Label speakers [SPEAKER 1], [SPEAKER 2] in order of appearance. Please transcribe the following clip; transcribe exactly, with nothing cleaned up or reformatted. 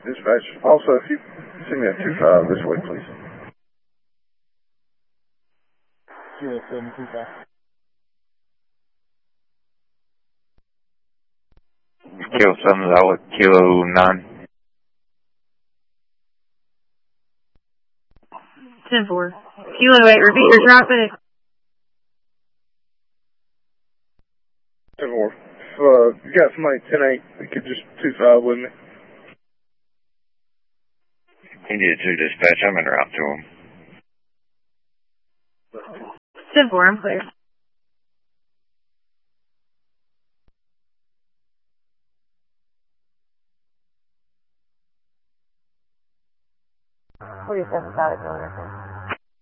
[SPEAKER 1] Dispatch. Also, if you send me a two five this way, please.
[SPEAKER 2] Zero seven two five.
[SPEAKER 3] Kilo seven, Alec, Kilo nine.
[SPEAKER 4] ten four. Kilo eight, repeat your traffic.
[SPEAKER 1] ten four. If uh, you got somebody ten eight, you could just two five with me.
[SPEAKER 3] India two dispatch, I'm en route to him.
[SPEAKER 4] ten four, I'm clear.
[SPEAKER 5] forty-seven, got it,